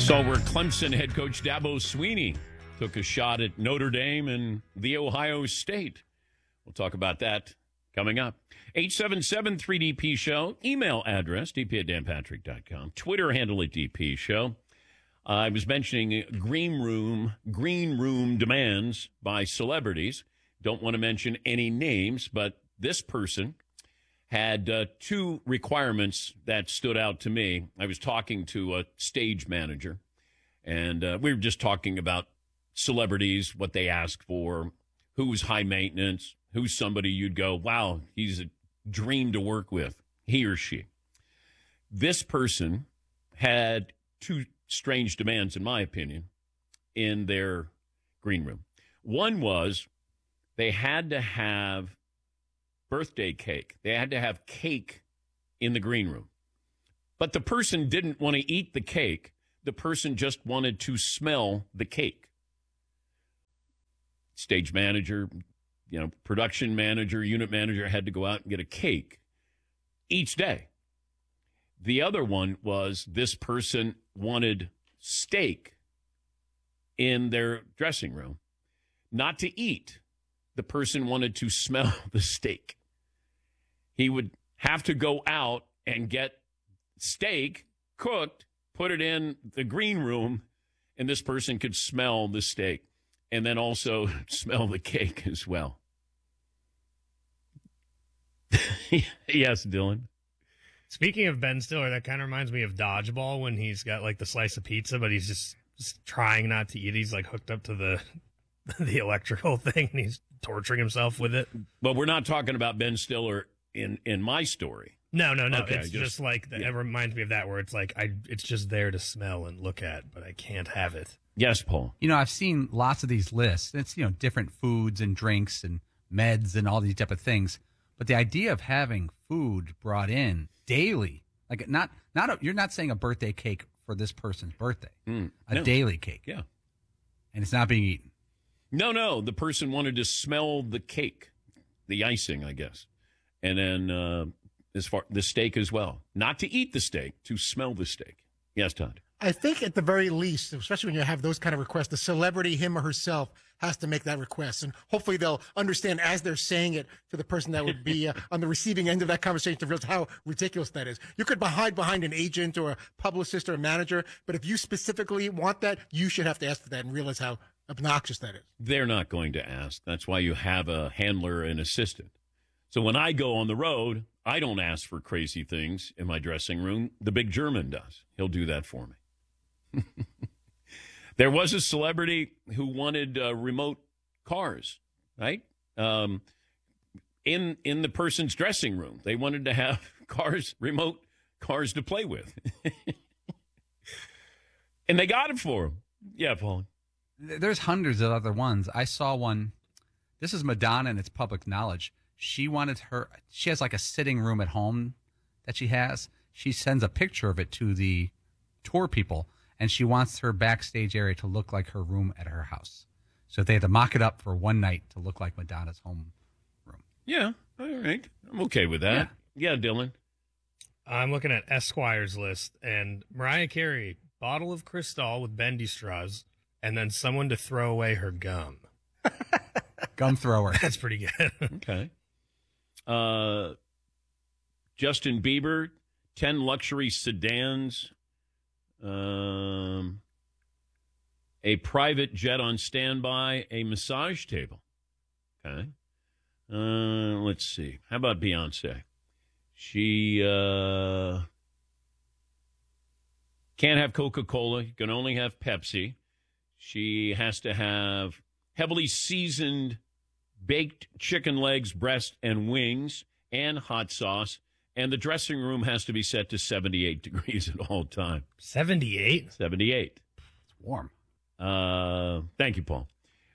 saw where Clemson head coach Dabo Swinney took a shot at Notre Dame and the Ohio State. We'll talk about that coming up. 877-3DP Show. Email address, dp@danpatrick.com. Twitter handle at DP Show. I was mentioning green room demands by celebrities. Don't want to mention any names, but this person had two requirements that stood out to me. I was talking to a stage manager, and we were just talking about celebrities, what they ask for, who's high maintenance, who's somebody you'd go, wow, he's a dream to work with, he or she. This person had two strange demands, in my opinion, in their green room. One was they had to have birthday cake. They had to have cake in the green room. But the person didn't want to eat the cake. The person just wanted to smell the cake. Stage manager, production manager, unit manager had to go out and get a cake each day. The other one was this person wanted steak in their dressing room, not to eat. The person wanted to smell the steak. He would have to go out and get steak cooked, put it in the green room, and this person could smell the steak and then also smell the cake as well. Yes, Dylan. Speaking of Ben Stiller, that kind of reminds me of Dodgeball when he's got like the slice of pizza, but he's just trying not to eat. He's like hooked up to the electrical thing and he's torturing himself with it. But we're not talking about Ben Stiller in my story. No. Okay, it's just like it reminds me of that where it's like it's just there to smell and look at, but I can't have it. Yes, Paul. I've seen lots of these lists. It's different foods and drinks and meds and all these type of things. But the idea of having food brought in daily, like you're not saying a birthday cake for this person's birthday, a daily cake. Yeah. And it's not being eaten. No. The person wanted to smell the cake, the icing, I guess. And then as far the steak as well. Not to eat the steak, to smell the steak. Yes, Todd. I think at the very least, especially when you have those kind of requests, the celebrity, him or herself, has to make that request. And hopefully they'll understand as they're saying it to the person that would be on the receiving end of that conversation to realize how ridiculous that is. You could hide behind an agent or a publicist or a manager, but if you specifically want that, you should have to ask for that and realize how obnoxious that is. They're not going to ask. That's why you have a handler and assistant. So when I go on the road, I don't ask for crazy things in my dressing room. The big German does. He'll do that for me. There was a celebrity who wanted remote cars, right? In the person's dressing room. They wanted to have remote cars to play with. And they got it for him. Yeah, Paul. There's hundreds of other ones. I saw one. This is Madonna, and it's public knowledge. She has like a sitting room at home that she has. She sends a picture of it to the tour people, and she wants her backstage area to look like her room at her house. So they had to mock it up for one night to look like Madonna's home room. Yeah, all right. I'm okay with that. Yeah, Dylan. I'm looking at Esquire's list, and Mariah Carey, bottle of Cristal with bendy straws, and then someone to throw away her gum. Gum thrower. That's pretty good. Okay. Justin Bieber, 10 luxury sedans, a private jet on standby, a massage table. Okay. Let's see. How about Beyonce? She can't have Coca-Cola. You can only have Pepsi. She has to have heavily seasoned baked chicken legs, breast, and wings, and hot sauce. And the dressing room has to be set to 78 degrees at all time. 78? 78. It's warm. Thank you, Paul.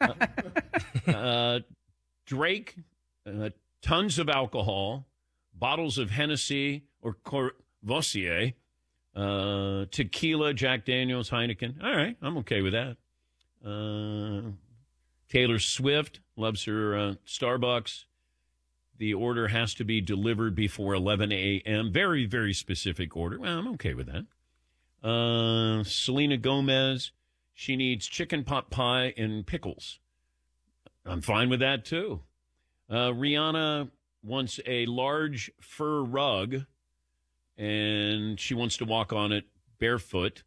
Drake, tons of alcohol, bottles of Hennessy or Courvoisier, tequila, Jack Daniels, Heineken. All right, I'm okay with that. Taylor Swift loves her Starbucks. The order has to be delivered before 11 a.m. Very, very specific order. Well, I'm okay with that. Selena Gomez, she needs chicken pot pie and pickles. I'm fine with that, too. Rihanna wants a large fur rug, and she wants to walk on it barefoot.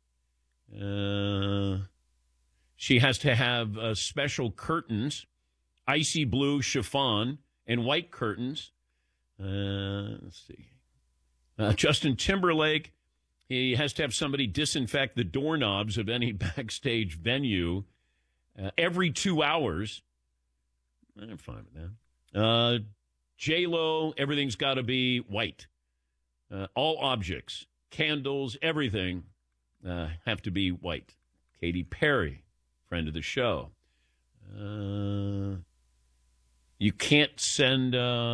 She has to have special curtains, icy blue chiffon, and white curtains. Let's see. Justin Timberlake, he has to have somebody disinfect the doorknobs of any backstage venue every 2 hours. I'm fine with that. J-Lo, everything's got to be white. All objects, candles, everything have to be white. Katy Perry, friend of the show. You can't send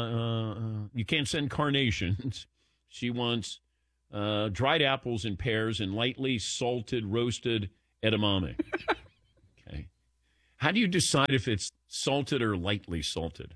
carnations. She wants dried apples and pears and lightly salted roasted edamame. Okay. How do you decide if it's salted or lightly salted?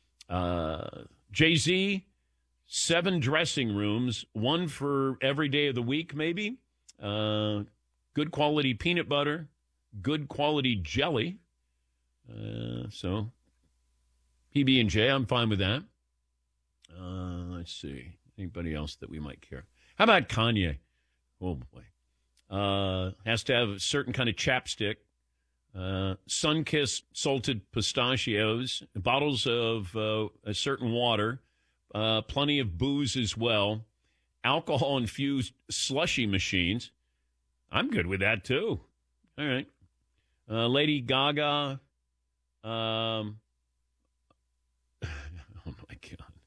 Jay-Z, 7 dressing rooms, 1 for every day of the week, maybe. Good quality peanut butter, good quality jelly. So PB&J, I'm fine with that. Let's see. Anybody else that we might care? How about Kanye? Oh, boy. Has to have a certain kind of chapstick. Sunkissed salted pistachios, bottles of a certain water, plenty of booze as well, alcohol-infused slushy machines. I'm good with that, too. All right. Lady Gaga. Oh, my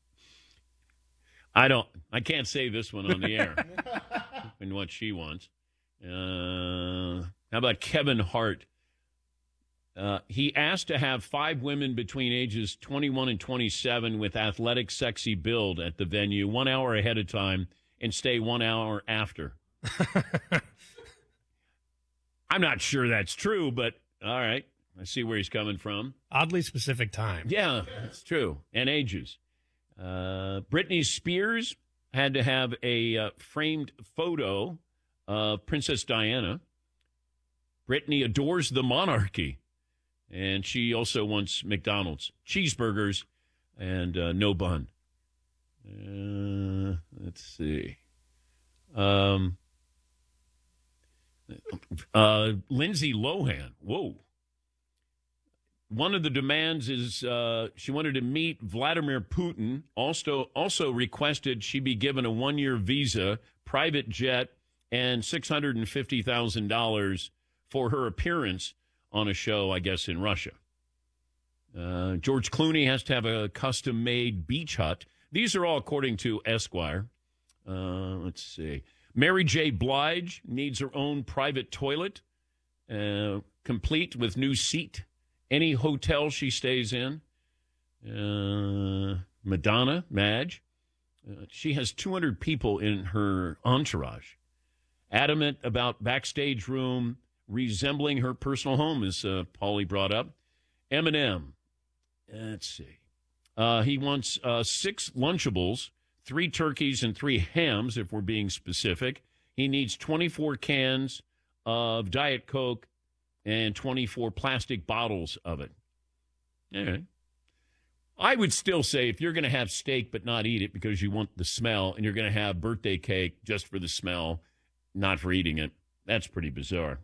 God. I can't say this one on the air and what she wants. How about Kevin Hart? He asked to have 5 women between ages 21 and 27 with athletic, sexy build at the venue 1 hour ahead of time and stay 1 hour after. I'm not sure that's true, but all right. I see where he's coming from. Oddly specific time. Yeah, that's true. And ages. Britney Spears had to have a framed photo of Princess Diana. Britney adores the monarchy. And she also wants McDonald's cheeseburgers and no bun. Let's see. Lindsay Lohan. Whoa. One of the demands is she wanted to meet Vladimir Putin. Also requested she be given a 1-year visa, private jet, and $650,000 for her appearance on a show, I guess, in Russia. George Clooney has to have a custom-made beach hut. These are all according to Esquire. Let's see. Mary J. Blige needs her own private toilet, complete with new seat. Any hotel she stays in. Madonna, Madge. She has 200 people in her entourage. Adamant about backstage room resembling her personal home, as Paulie brought up. Eminem. Let's see. He wants 6 Lunchables, 3 turkeys, and 3 hams, if we're being specific. He needs 24 cans of Diet Coke and 24 plastic bottles of it. All right. I would still say if you're going to have steak but not eat it because you want the smell, and you're going to have birthday cake just for the smell, not for eating it, that's pretty bizarre.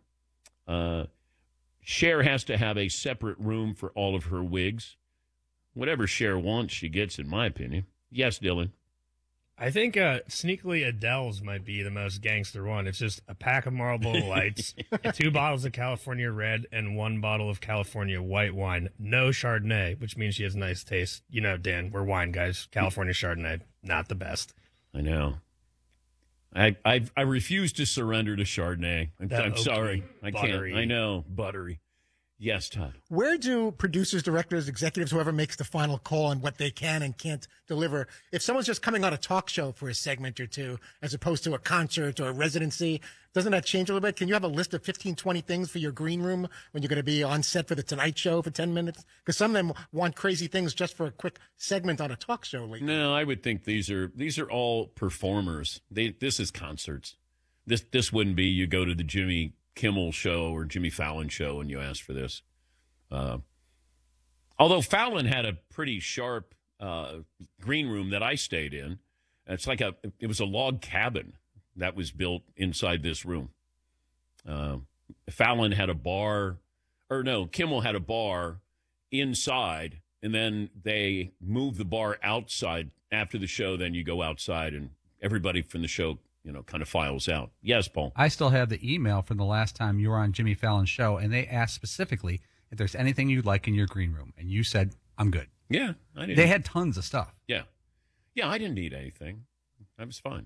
Cher has to have a separate room for all of her wigs. Whatever Cher wants, she gets, in my opinion. Yes, Dylan. I think sneakily Adele's might be the most gangster one. It's just a pack of Marlboro Lights, 2 bottles of California Red, and 1 bottle of California white wine. No Chardonnay, which means she has nice taste. You know, Dan, we're wine guys. California Chardonnay, not the best. I know. I refuse to surrender to Chardonnay. I'm sorry. I buttery. can't. I know. Buttery. Yes, Todd. Where do producers, directors, executives, whoever makes the final call on what they can and can't deliver, if someone's just coming on a talk show for a segment or two, as opposed to a concert or a residency, doesn't that change a little bit? Can you have a list of 15, 20 things for your green room when you're going to be on set for the Tonight Show for 10 minutes? Because some of them want crazy things just for a quick segment on a talk show lately. No, I would think these are all performers. This is concerts. This wouldn't be you go to the Jimmy Kimmel show or Jimmy Fallon show and you ask for this. Although Fallon had a pretty sharp green room that I stayed in. It was a log cabin that was built inside this room. Fallon had a bar, Kimmel had a bar inside, and then they moved the bar outside after the show. Then you go outside, and everybody from the show, kind of files out. Yes, Paul. I still have the email from the last time you were on Jimmy Fallon's show, and they asked specifically if there's anything you'd like in your green room, and you said, I'm good. Yeah, I did. They had tons of stuff. Yeah, I didn't need anything. I was fine.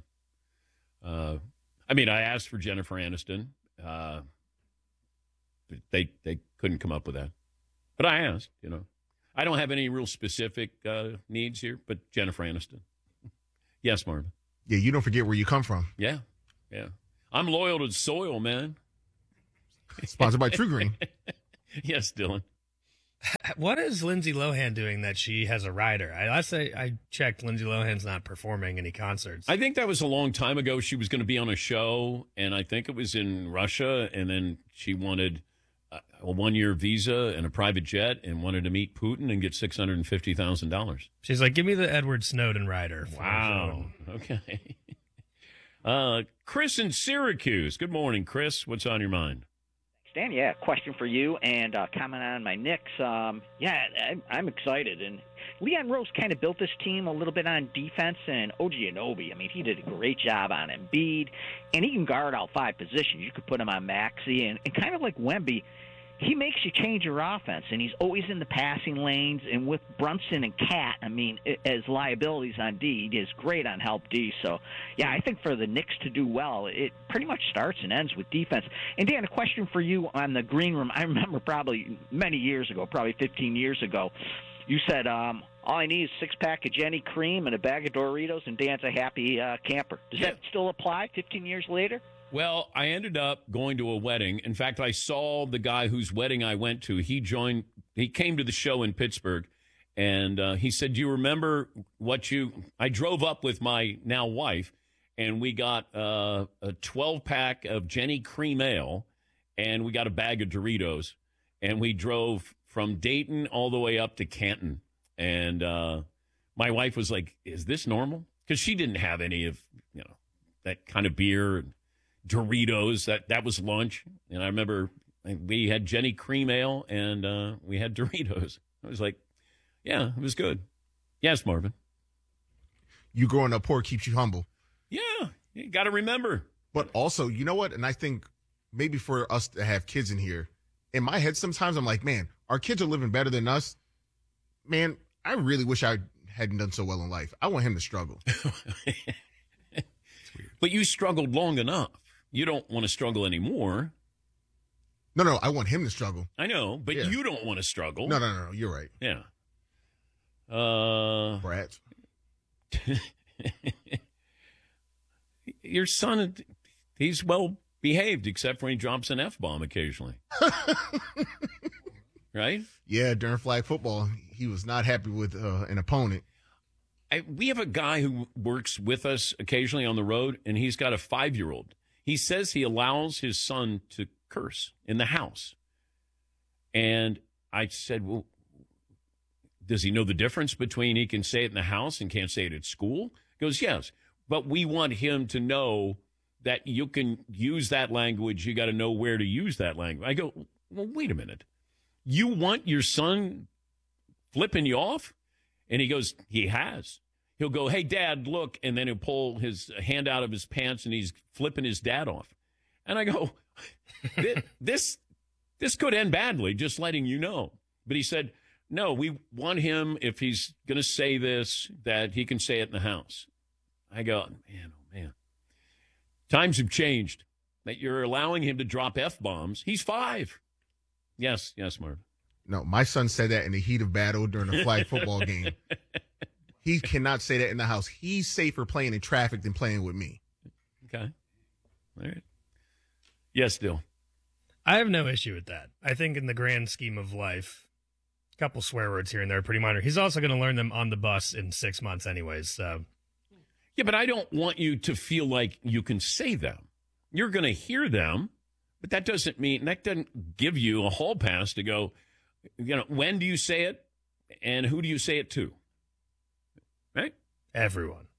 I asked for Jennifer Aniston. They couldn't come up with that. But I asked, I don't have any real specific needs here, but Jennifer Aniston. Yes, Marvin. Yeah, you don't forget where you come from. Yeah. I'm loyal to the soil, man. Sponsored by True Green. Yes, Dylan. What is Lindsay Lohan doing that she has a rider? I checked, Lindsay Lohan's not performing any concerts. I think that was a long time ago. She was going to be on a show, and I think it was in Russia, and then she wanted a one-year visa and a private jet and wanted to meet Putin and get $650,000. She's like, give me the Edward Snowden rider. Wow. Okay. Chris in Syracuse. Good morning, Chris. What's on your mind? Dan, question for you and comment on my Knicks. I'm excited. And Leon Rose kind of built this team a little bit on defense, and OG Anunoby, he did a great job on Embiid, and he can guard all five positions. You could put him on Maxey, and kind of like Wemby, he makes you change your offense, and he's always in the passing lanes. And with Brunson and Cat, as liabilities on D, he is great on help D. So, I think for the Knicks to do well, it pretty much starts and ends with defense. And, Dan, a question for you on the green room. I remember probably many years ago, probably 15 years ago, you said, all I need is a six-pack of Jenny Cream and a bag of Doritos, and Dan's a happy camper. Does that still apply 15 years later? Well, I ended up going to a wedding. In fact, I saw the guy whose wedding I went to. He came to the show in Pittsburgh, and he said, do you remember I drove up with my now wife, and we got a 12-pack of Jenny Cream Ale, and we got a bag of Doritos, and we drove from Dayton all the way up to Canton. And my wife was like, is this normal? Because she didn't have any of, that kind of beer and Doritos. That was lunch. And I remember we had Jenny Cream Ale and we had Doritos. I was like, yeah, it was good. Yes, Marvin. You growing up poor keeps you humble. Yeah, you got to remember. But also, you know what? And I think maybe for us to have kids in here, in my head sometimes I'm like, man, our kids are living better than us. Man, I really wish I hadn't done so well in life. I want him to struggle. But you struggled long enough. You don't want to struggle anymore. No, I want him to struggle. I know, but you don't want to struggle. No, you're right. Yeah. Brats. Your son, he's well behaved, except for when he drops an F-bomb occasionally. Right? Yeah, during flag football, he was not happy with an opponent. We have a guy who works with us occasionally on the road, and he's got a 5-year-old. He says he allows his son to curse in the house. And I said, well, does he know the difference between he can say it in the house and can't say it at school? He goes, yes, but we want him to know that you can use that language. You got to know where to use that language. I go, well, wait a minute. You want your son flipping you off? And he goes, he has. He'll go, hey, Dad, look. And then he'll pull his hand out of his pants and he's flipping his dad off. And I go, this could end badly, just letting you know. But he said, no, we want him, if he's going to say this, that he can say it in the house. I go, man, oh, man. Times have changed. That you're allowing him to drop F-bombs. He's 5. Yes, Marv. No, my son said that in the heat of battle during a flag football game. He cannot say that in the house. He's safer playing in traffic than playing with me. Okay. All right. Yes, Dill. I have no issue with that. I think in the grand scheme of life, a couple swear words here and there are pretty minor. He's also going to learn them on the bus in 6 months anyways. So. Yeah, but I don't want you to feel like you can say them. You're going to hear them, but that doesn't give you a hall pass to go, when do you say it and who do you say it to? Right? Everyone.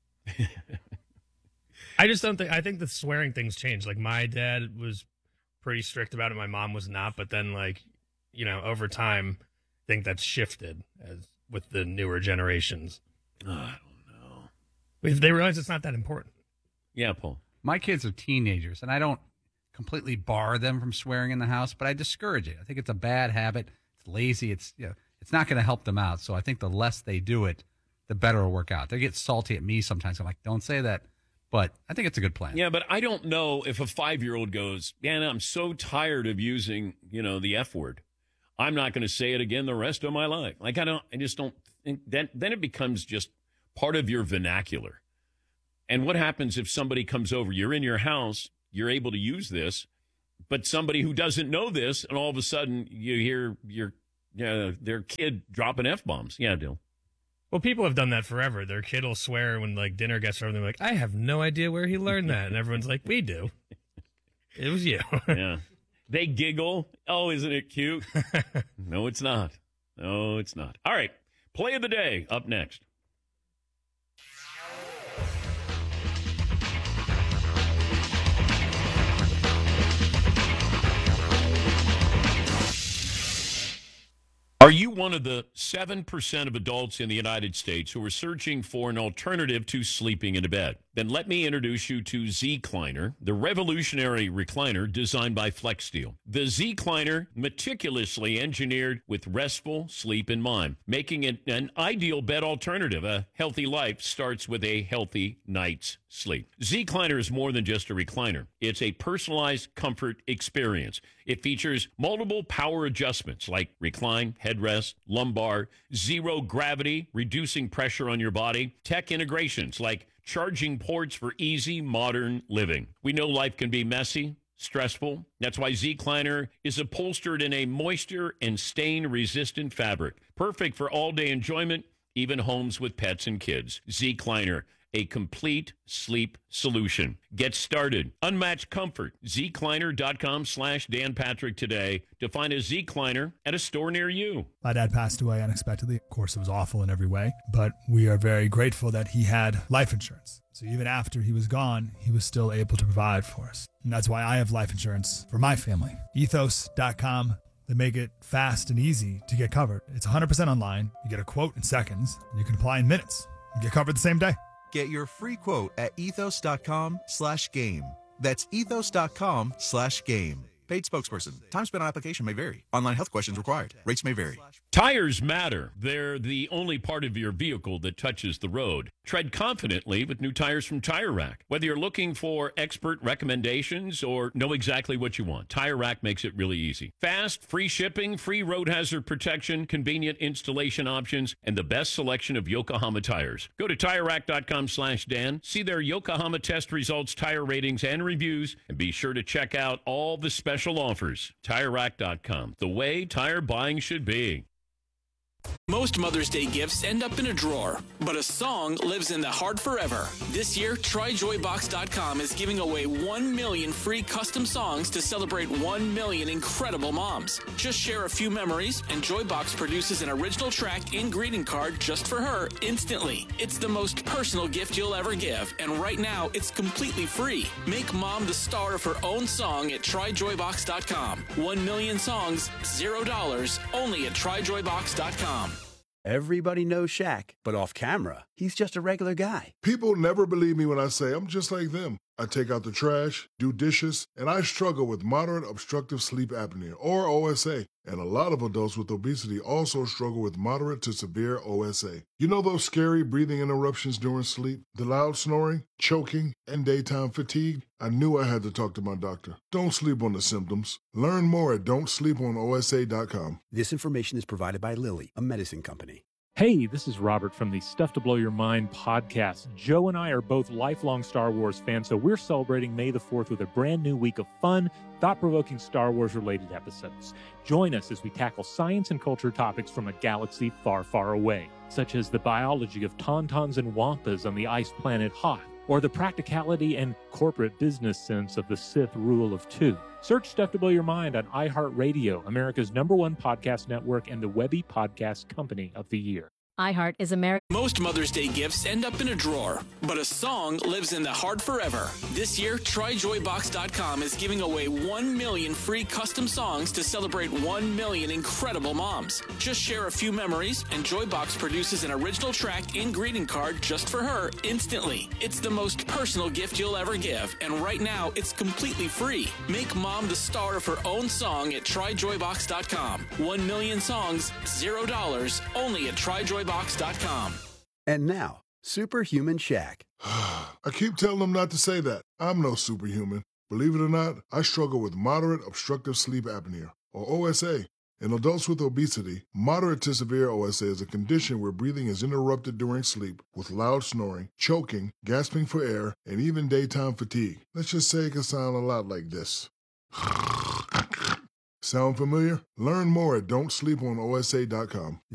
I think the swearing thing's changed. Like, my dad was pretty strict about it. My mom was not, but then, over time, I think that's shifted with the newer generations. I don't know. If they realize it's not that important. Yeah, Paul. My kids are teenagers, and I don't completely bar them from swearing in the house, but I discourage it. I think it's a bad habit. It's lazy. It's not going to help them out. So I think the less they do it, the better it'll work out. They get salty at me sometimes. I'm like, don't say that. But I think it's a good plan. Yeah, but I don't know if a 5-year-old goes, man, I'm so tired of using, the F word. I'm not going to say it again the rest of my life. I just don't think then it becomes just part of your vernacular. And what happens if somebody comes over? You're in your house, you're able to use this, but somebody who doesn't know this, and all of a sudden you hear their kid dropping F-bombs. Yeah, Dill. Well, people have done that forever. Their kid will swear when dinner gets over. They're like, I have no idea where he learned that. And everyone's like, we do. It was you. Yeah. They giggle. Oh, isn't it cute? No, it's not. No, it's not. All right. Play of the day up next. Are you one of the 7% of adults in the United States who are searching for an alternative to sleeping in a bed? Then let me introduce you to Z-Cliner, the revolutionary recliner designed by FlexSteel. The Z-Cliner, meticulously engineered with restful sleep in mind, making it an ideal bed alternative. A healthy life starts with a healthy night's sleep. Z-Cliner is more than just a recliner. It's a personalized comfort experience. It features multiple power adjustments like recline, headrest, lumbar, zero gravity, reducing pressure on your body, tech integrations like charging ports for easy modern living. We know life can be messy, stressful. That's why Z-Cliner is upholstered in a moisture and stain-resistant fabric. Perfect for all-day enjoyment, even homes with pets and kids. Z-Cliner, a complete sleep solution. Get started. Unmatched comfort. ZCliner.com/Dan Patrick today to find a Z-Cliner at a store near you. My dad passed away unexpectedly. Of course, it was awful in every way, but we are very grateful that he had life insurance. So even after he was gone, he was still able to provide for us. And that's why I have life insurance for my family. Ethos.com. They make it fast and easy to get covered. It's 100% online. You get a quote in seconds, and you can apply in minutes. You get covered the same day. Get your free quote at ethos.com/game. That's ethos.com/game. Paid spokesperson. Time spent on application may vary. Online health questions required. Rates may vary. Tires matter. They're the only part of your vehicle that touches the road. Tread confidently with new tires from Tire Rack. Whether you're looking for expert recommendations or know exactly what you want, Tire Rack makes it really easy. Fast, free shipping, free road hazard protection, convenient installation options, and the best selection of Yokohama tires. Go to TireRack.com/Dan, see their Yokohama test results, tire ratings, and reviews, and be sure to check out all the special offers. TireRack.com, the way tire buying should be. Most Mother's Day gifts end up in a drawer, but a song lives in the heart forever. This year, TryJoyBox.com is giving away 1 million free custom songs to celebrate 1 million incredible moms. Just share a few memories, and Joybox produces an original track and greeting card just for her instantly. It's the most personal gift you'll ever give, and right now, it's completely free. Make mom the star of her own song at TryJoyBox.com. 1 million songs, $0, only at TryJoyBox.com. Everybody knows Shaq, but off camera, he's just a regular guy. People never believe me when I say I'm just like them. I take out the trash, do dishes, and I struggle with moderate obstructive sleep apnea, or OSA. And a lot of adults with obesity also struggle with moderate to severe OSA. You know those scary breathing interruptions during sleep, the loud snoring, choking, and daytime fatigue? I knew I had to talk to my doctor. Don't sleep on the symptoms. Learn more at don'tsleeponosa.com. This information is provided by Lilly, a medicine company. Hey, this is Robert from the Stuff to Blow Your Mind podcast. Joe and I are both lifelong Star Wars fans, so we're celebrating May the 4th with a brand new week of fun, thought-provoking Star Wars-related episodes. Join us as we tackle science and culture topics from a galaxy far, far away, such as the biology of tauntauns and wampas on the ice planet Hoth, or the practicality and corporate business sense of the Sith rule of two. Search Stuff to Blow Your Mind on iHeartRadio, America's #1 podcast network and the Webby Podcast Company of the Year. iHeart is America. Most Mother's Day gifts end up in a drawer, but a song lives in the heart forever. This year, TryJoyBox.com is giving away 1 million free custom songs to celebrate 1 million incredible moms. Just share a few memories, and Joybox produces an original track and greeting card just for her instantly. It's the most personal gift you'll ever give, and right now, it's completely free. Make mom the star of her own song at TryJoyBox.com. 1 million songs, $0, only at TryJoyBox.com. And now, Superhuman Shaq. I keep telling them not to say that. I'm no superhuman. Believe it or not, I struggle with moderate obstructive sleep apnea, or OSA. In adults with obesity, moderate to severe OSA is a condition where breathing is interrupted during sleep with loud snoring, choking, gasping for air, and even daytime fatigue. Let's just say it can sound a lot like this. Sound familiar? Learn more at Don'tSleepOnOSA.com.